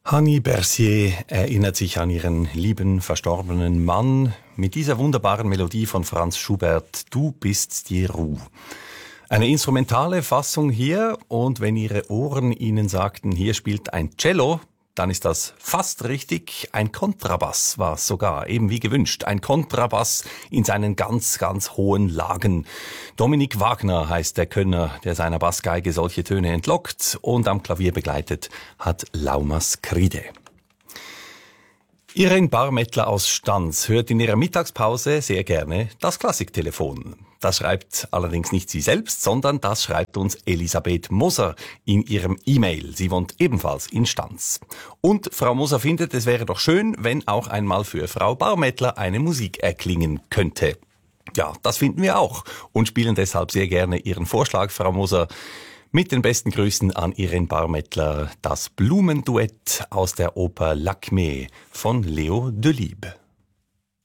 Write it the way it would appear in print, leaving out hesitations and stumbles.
Hanni Bercier erinnert sich an ihren lieben, verstorbenen Mann mit dieser wunderbaren Melodie von Franz Schubert, Du bist die Ruh. Eine instrumentale Fassung hier, und wenn Ihre Ohren Ihnen sagten, hier spielt ein Cello, dann ist das fast richtig. Ein Kontrabass war es sogar, eben wie gewünscht. Ein Kontrabass in seinen ganz, ganz hohen Lagen. Dominik Wagner heißt der Könner, der seiner Bassgeige solche Töne entlockt, und am Klavier begleitet hat Laumas Kride. Irene Barmettler aus Stans hört in ihrer Mittagspause sehr gerne das Klassiktelefon. Das schreibt allerdings nicht sie selbst, sondern das schreibt uns Elisabeth Moser in ihrem E-Mail. Sie wohnt ebenfalls in Stans. Und Frau Moser findet, es wäre doch schön, wenn auch einmal für Frau Barmettler eine Musik erklingen könnte. Ja, das finden wir auch und spielen deshalb sehr gerne Ihren Vorschlag, Frau Moser. Mit den besten Grüßen an Irene Barmettler, das Blumenduett aus der Oper Lakmé von Leo Delibes.